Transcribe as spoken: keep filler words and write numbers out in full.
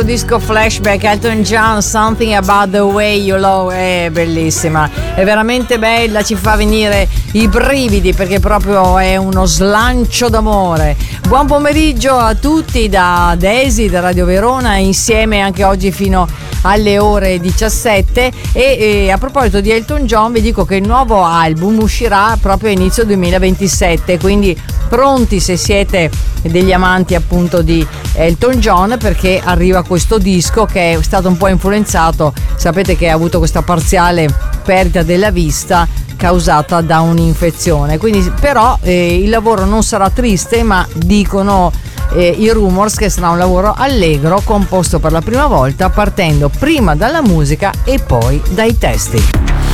Disco flashback, Elton John, Something About the Way You Love, è bellissima, è veramente bella, ci fa venire i brividi perché proprio è uno slancio d'amore. Buon pomeriggio a tutti da Daisy, da Radio Verona, insieme anche oggi fino alle ore diciassette. E, e a proposito di Elton John vi dico che il nuovo album uscirà proprio a inizio duemilaventisette, quindi pronti se siete degli amanti appunto di Elton John, perché arriva questo disco che è stato un po' influenzato, sapete che ha avuto questa parziale perdita della vista causata da un'infezione, quindi però eh, il lavoro non sarà triste, ma dicono eh, i rumors che sarà un lavoro allegro, composto per la prima volta partendo prima dalla musica e poi dai testi.